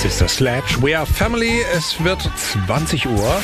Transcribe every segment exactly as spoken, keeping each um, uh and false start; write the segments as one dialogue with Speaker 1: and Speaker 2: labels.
Speaker 1: Sister Sledge, We Are Family. Es wird zwanzig Uhr.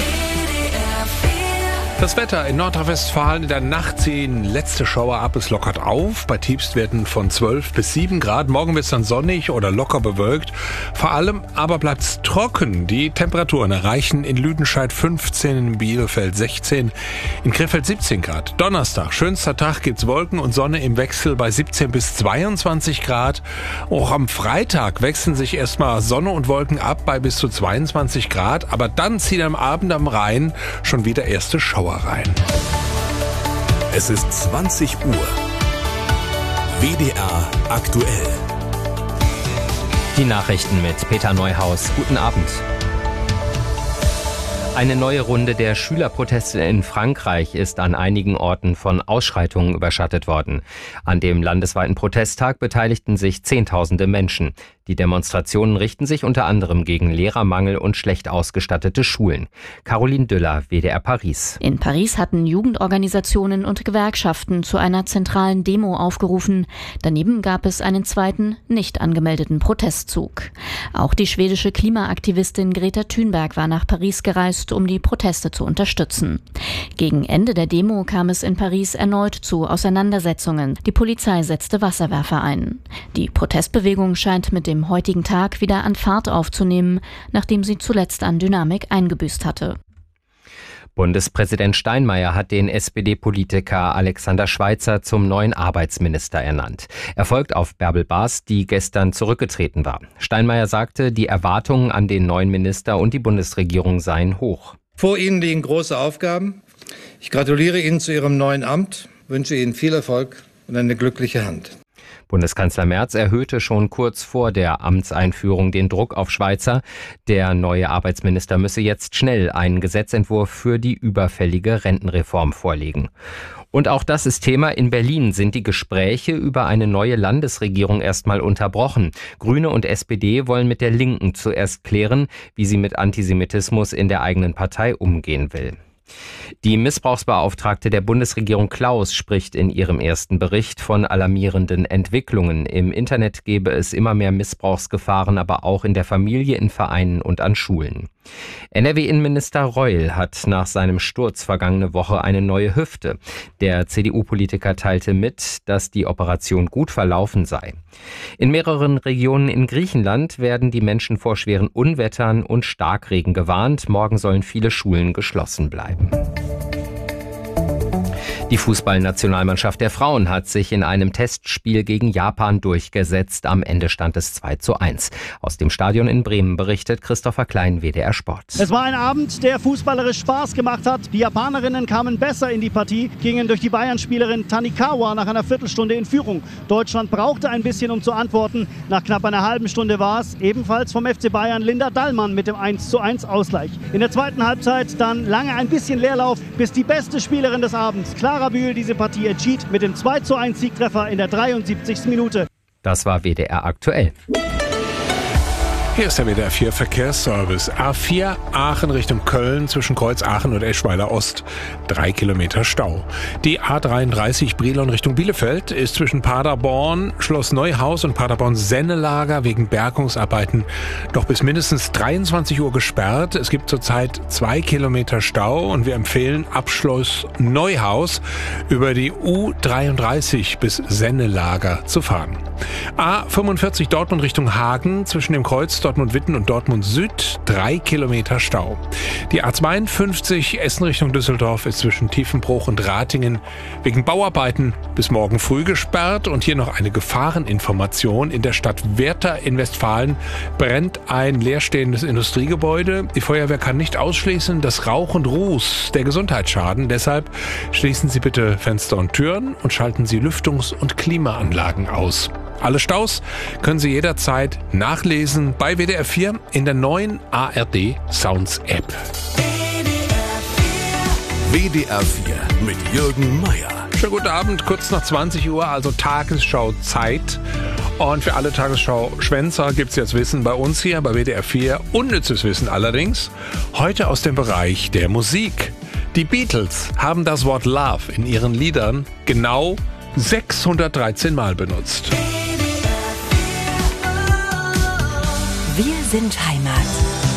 Speaker 1: Das Wetter in Nordrhein-Westfalen: in der Nacht ziehen letzte Schauer ab, es lockert auf. Bei Tiefstwerten von zwölf bis sieben Grad. Morgen wird es dann sonnig oder locker bewölkt. Vor allem aber bleibt es trocken. Die Temperaturen erreichen in Lüdenscheid fünfzehn, in Bielefeld sechzehn, in Krefeld siebzehn Grad. Donnerstag, schönster Tag, gibt's Wolken und Sonne im Wechsel bei siebzehn bis zweiundzwanzig Grad. Auch am Freitag wechseln sich erstmal Sonne und Wolken ab bei bis zu zweiundzwanzig Grad. Aber dann ziehen am Abend am Rhein schon wieder erste Schauer rein.
Speaker 2: Es ist zwanzig Uhr. W D R aktuell.
Speaker 3: Die Nachrichten mit Peter Neuhaus. Guten Abend. Eine neue Runde der Schülerproteste in Frankreich ist an einigen Orten von Ausschreitungen überschattet worden. An dem landesweiten Protesttag beteiligten sich Zehntausende Menschen. Die Demonstrationen richten sich unter anderem gegen Lehrermangel und schlecht ausgestattete Schulen. Caroline Düller, W D R Paris.
Speaker 4: In Paris hatten Jugendorganisationen und Gewerkschaften zu einer zentralen Demo aufgerufen. Daneben gab es einen zweiten, nicht angemeldeten Protestzug. Auch die schwedische Klimaaktivistin Greta Thunberg war nach Paris gereist, um die Proteste zu unterstützen. Gegen Ende der Demo kam es in Paris erneut zu Auseinandersetzungen. Die Polizei setzte Wasserwerfer ein. Die Protestbewegung scheint mit dem heutigen Tag wieder an Fahrt aufzunehmen, nachdem sie zuletzt an Dynamik eingebüßt hatte.
Speaker 3: Bundespräsident Steinmeier hat den S P D-Politiker Alexander Schweitzer zum neuen Arbeitsminister ernannt. Er folgt auf Bärbel Baas, die gestern zurückgetreten war. Steinmeier sagte, die Erwartungen an den neuen Minister und die Bundesregierung seien hoch.
Speaker 5: Vor Ihnen liegen große Aufgaben. Ich gratuliere Ihnen zu Ihrem neuen Amt, wünsche Ihnen viel Erfolg und eine glückliche Hand.
Speaker 3: Bundeskanzler Merz erhöhte schon kurz vor der Amtseinführung den Druck auf Schweitzer. Der neue Arbeitsminister müsse jetzt schnell einen Gesetzentwurf für die überfällige Rentenreform vorlegen. Und auch das ist Thema. In Berlin sind die Gespräche über eine neue Landesregierung erstmal unterbrochen. Grüne und S P D wollen mit der Linken zuerst klären, wie sie mit Antisemitismus in der eigenen Partei umgehen will. Die Missbrauchsbeauftragte der Bundesregierung Klaus spricht in ihrem ersten Bericht von alarmierenden Entwicklungen. Im Internet gebe es immer mehr Missbrauchsgefahren, aber auch in der Familie, in Vereinen und an Schulen. N R W-Innenminister Reul hat nach seinem Sturz vergangene Woche eine neue Hüfte. Der C D U-Politiker teilte mit, dass die Operation gut verlaufen sei. In mehreren Regionen in Griechenland werden die Menschen vor schweren Unwettern und Starkregen gewarnt. Morgen sollen viele Schulen geschlossen bleiben. Die Fußballnationalmannschaft der Frauen hat sich in einem Testspiel gegen Japan durchgesetzt. Am Ende stand es zwei zu eins. Aus dem Stadion in Bremen berichtet Christopher Klein, W D R Sport.
Speaker 6: Es war ein Abend, der fußballerisch Spaß gemacht hat. Die Japanerinnen kamen besser in die Partie, gingen durch die Bayern-Spielerin Tanikawa nach einer Viertelstunde in Führung. Deutschland brauchte ein bisschen, um zu antworten. Nach knapp einer halben Stunde war es ebenfalls vom F C Bayern Linda Dallmann mit dem eins zu eins Ausgleich. In der zweiten Halbzeit dann lange ein bisschen Leerlauf, bis die beste Spielerin des Abends, Clara Bühl, diese Partie entschied mit dem zwei zu eins Siegtreffer in der dreiundsiebzigsten Minute.
Speaker 3: Das war W D R aktuell.
Speaker 1: Hier ist der W D R vier Verkehrsservice. A vier Aachen Richtung Köln zwischen Kreuz Aachen und Eschweiler Ost. Drei Kilometer Stau. Die A dreiunddreißig Brilon Richtung Bielefeld ist zwischen Paderborn, Schloss Neuhaus und Paderborn-Sennelager wegen Bergungsarbeiten noch bis mindestens dreiundzwanzig Uhr gesperrt. Es gibt zurzeit zwei Kilometer Stau und wir empfehlen Abschluss Neuhaus über die U dreiunddreißig bis Sennelager zu fahren. A fünfundvierzig Dortmund Richtung Hagen zwischen dem Kreuz Dortmund-Witten und Dortmund Süd, drei Kilometer Stau. Die A zweiundfünfzig Essen Richtung Düsseldorf ist zwischen Tiefenbruch und Ratingen wegen Bauarbeiten bis morgen früh gesperrt. Und hier noch eine Gefahreninformation. In der Stadt Werther in Westfalen brennt ein leerstehendes Industriegebäude. Die Feuerwehr kann nicht ausschließen, dass Rauch und Ruß der Gesundheit schaden. Deshalb schließen Sie bitte Fenster und Türen und schalten Sie Lüftungs- und Klimaanlagen aus. Alle Staus können Sie jederzeit nachlesen bei W D R vier in der neuen A R D Sounds App.
Speaker 2: W D R vier mit Jürgen Meier.
Speaker 1: Schönen guten Abend, kurz nach zwanzig Uhr, also Tagesschau-Zeit. Und für alle Tagesschau-Schwänzer gibt's jetzt Wissen bei uns hier bei W D R vier. Unnützes Wissen allerdings. Heute aus dem Bereich der Musik. Die Beatles haben das Wort Love in ihren Liedern genau sechshundertdreizehn Mal benutzt.
Speaker 7: Wir sind Heimat.